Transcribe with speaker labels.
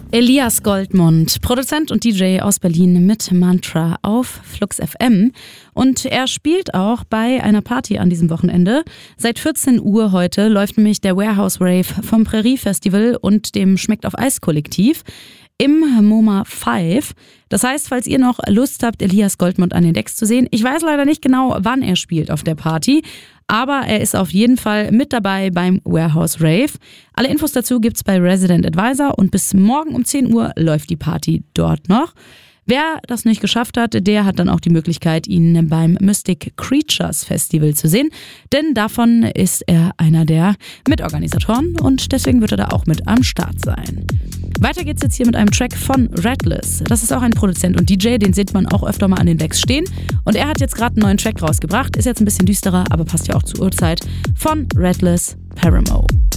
Speaker 1: Elias Goldmund, Produzent und DJ aus Berlin mit Mantra auf Flux FM. Und er spielt auch bei einer Party an diesem Wochenende. Seit 14 Uhr heute läuft nämlich der Warehouse Rave vom Prärie Festival und dem Schmeckt auf Eis Kollektiv im MoMA 5. Das heißt, falls ihr noch Lust habt, Elias Goldmund an den Decks zu sehen, ich weiß leider nicht genau, wann er spielt auf der Party, aber er ist auf jeden Fall mit dabei beim Warehouse Rave. Alle Infos dazu gibt's bei Resident Advisor und bis morgen um 10 Uhr läuft die Party dort noch. Wer das nicht geschafft hat, der hat dann auch die Möglichkeit, ihn beim Mystic Creatures Festival zu sehen, denn davon ist er einer der Mitorganisatoren und deswegen wird er da auch mit am Start sein. Weiter geht's jetzt hier mit einem Track von Redless. Das ist auch ein Produzent und DJ, den sieht man auch öfter mal an den Decks stehen. Und er hat jetzt gerade einen neuen Track rausgebracht, ist jetzt ein bisschen düsterer, aber passt ja auch zur Uhrzeit, von Redless, Paramo.